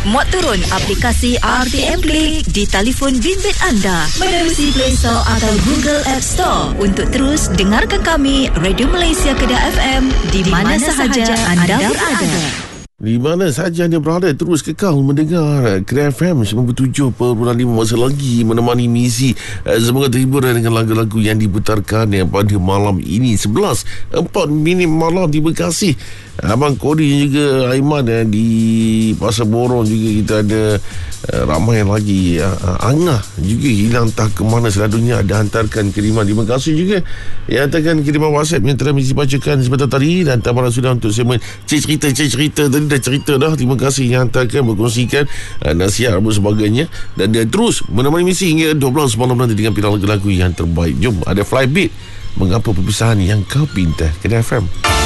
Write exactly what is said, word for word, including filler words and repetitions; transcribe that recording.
Muat turun aplikasi R T M Play di telefon bimbit anda menerusi Play Store atau Google App Store untuk terus dengarkan kami Radio Malaysia Kedah F M di, di mana, mana sahaja anda, anda berada. berada. Di mana sahaja anda berada, terus kekal mendengar Kedah F M sembilan puluh tujuh perpuluhan lima masa lagi menemani misi. Semoga terhibur dengan lagu-lagu yang diputarkan yang pada malam ini sebelas empat minit malam di Bekasi. Abang Kodi juga Aiman eh, di Pasar Borong juga kita ada uh, ramai lagi uh, Angah juga hilang tak ke mana selalunya ada hantarkan kiriman. Terima kasih juga yang hantarkan kiriman WhatsApp yang telah misi bacakan sebentar tadi dan tambah sudah untuk segmen cerita cerita tadi dah cerita dah. Terima kasih yang hantarkan berkongsikan uh, nasihat dan sebagainya dan dia terus menemani misi hingga dua belas malam nanti dengan pilihan lagu-lagu yang terbaik. Jom ada Flybeat, mengapa perpisahan yang kau pinta. Kedah F M.